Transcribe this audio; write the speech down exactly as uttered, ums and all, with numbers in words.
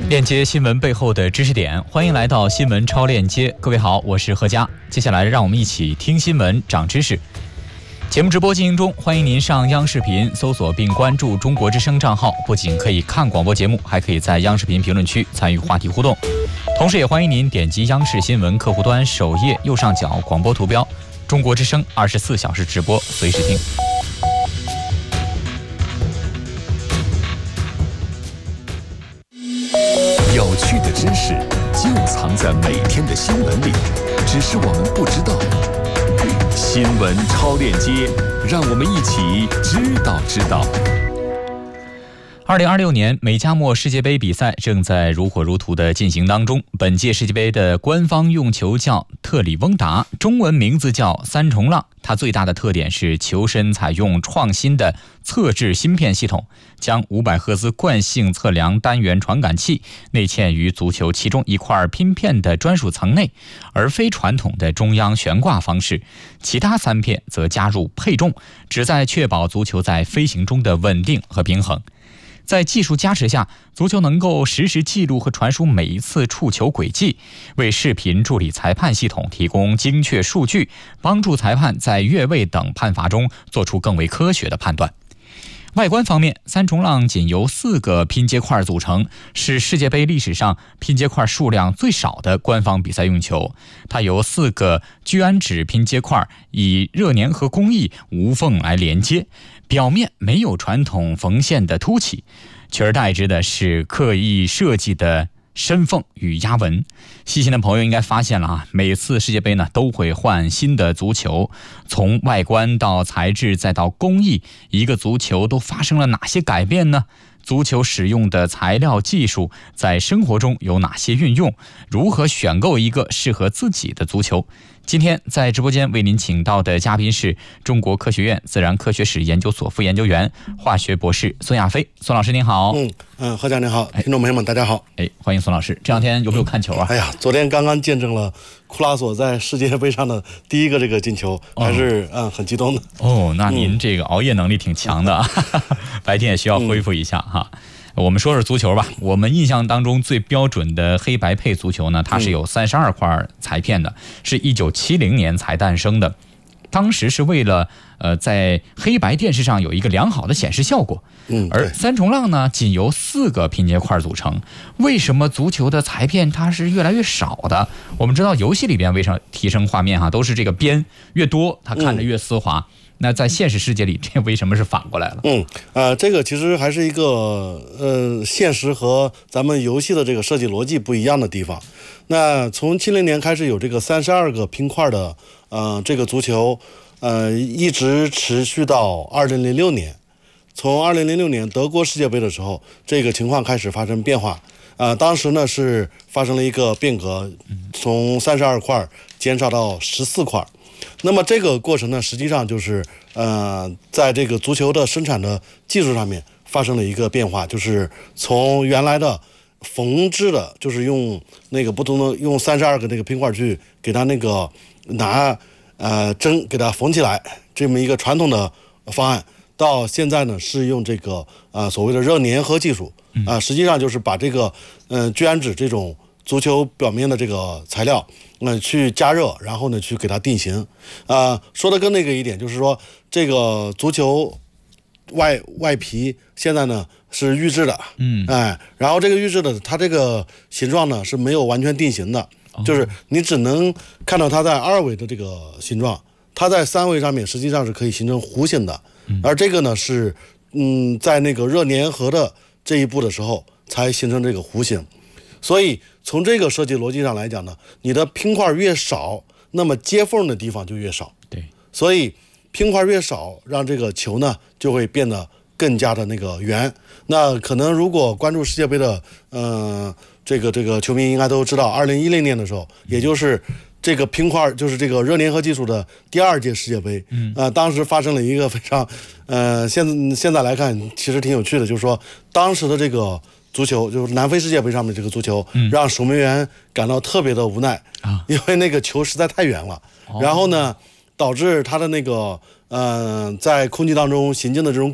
链接新闻背后的知识点，欢迎来到新闻超链接。各位好，我是何佳。接下来让我们一起听新闻长知识。节目直播进行中，欢迎您上央视频搜索并关注中国之声账号，不仅可以看广播节目，还可以在央视频评论区参与话题互动。同时也欢迎您点击央视新闻客户端首页右上角广播图标，中国之声二十四小时直播，随时听。 有趣的知识就藏在每天的新闻里，只是我们不知道。新闻超链接，让我们一起知道知道。 二零二六年美加墨世界杯比赛正在如火如荼的进行当中。本届世界杯的官方用球叫特里翁达，中文名字叫三重浪。它最大的特点是球身采用创新的测制芯片系统，将五百赫兹惯性测量单元传感器内嵌于足球其中一块拼片的专属层内，而非传统的中央悬挂方式。其他三片则加入配重，旨在确保足球在飞行中的稳定和平衡。在技术加持下，足球能够实时记录和传输每一次触球轨迹，为视频助理裁判系统提供精确数据，帮助裁判在越位等判罚中做出更为科学的判断。外观方面，三重浪仅由四个拼接块组成，是世界杯历史上拼接块数量最少的官方比赛用球。它由四个聚氨酯拼接块以热粘合工艺无缝来连接，表面没有传统缝线的凸起，取而代之的是刻意设计的深缝与压纹。细心的朋友应该发现了啊，每次世界杯呢都会换新的足球，从外观到材质再到工艺，一个足球都发生了哪些改变呢？足球使用的材料技术在生活中有哪些运用？如何选购一个适合自己的足球？今天在直播间为您请到的嘉宾是中国科学院自然科学史研究所副研究员、化学博士孙亚飞。孙老师您好。 嗯嗯，何家您好，听众朋友们大家好。 哎，欢迎孙老师。这两天有没有看球啊？ 哎呀，昨天刚刚见证了库拉索在世界杯上的第一个这个进球，还是、哦、嗯很激动的。 哦，那您这个熬夜能力挺强的，嗯、白天也需要恢复一下哈。嗯，我们说说足球吧。我们印象当中最标准的黑白配足球呢，它是有三十二块裁片的，是一九七零年才诞生的。当时是为了呃在黑白电视上有一个良好的显示效果。 嗯， 而三重浪呢，仅由四个拼接块组成。为什么足球的裁片它是越来越少的？我们知道游戏里边为什么提升画面哈，都是这个边越多，它看着越丝滑。嗯，那在现实世界里，这为什么是反过来了？ 嗯，呃，这个其实还是一个呃，现实和咱们游戏的这个设计逻辑不一样的地方。那从七零年开始有这个三十二个拼块的呃这个足球，呃，一直持续到二零零六年。从二零零六年德国世界杯的时候，这个情况开始发生变化。呃，当时呢是发生了一个变革，从三十二块减少到十四块。那么这个过程呢，实际上就是呃，在这个足球的生产的技术上面发生了一个变化，就是从原来的缝制的，就是用那个不同的用三十二个那个拼块去给它那个拿呃针给它缝起来这么一个传统的方案，到现在呢是用这个呃所谓的热粘合技术啊、呃，实际上就是把这个嗯、呃、聚氨酯这种足球表面的这个材料，那、呃、去加热，然后呢去给它定型。啊、呃，说的更那个一点，就是说这个足球外外皮现在呢是预制的， 嗯， 哎，然后这个预制的它这个形状呢是没有完全定型的，哦、就是你只能看到它在二维的这个形状，它在三维上面实际上是可以形成弧形的，嗯、而这个呢是嗯在那个热粘合的这一步的时候才形成这个弧形。所以从这个设计逻辑上来讲呢，你的拼块越少，那么接缝的地方就越少。 对， 所以拼块越少，让这个球呢就会变得更加的那个圆。那可能如果关注世界杯的，呃，这个这个球迷应该都知道，二零一零年的时候，也就是这个拼块，就是这个热粘合技术的第二届世界杯，嗯，啊、呃，当时发生了一个非常，呃，现现在来看其实挺有趣的，就是说当时的这个足球，就是南非世界杯上面这个足球，嗯、让守门员感到特别的无奈，啊、因为那个球实在太远了，哦、然后呢，导致他的那个，呃，在空气当中行进的这种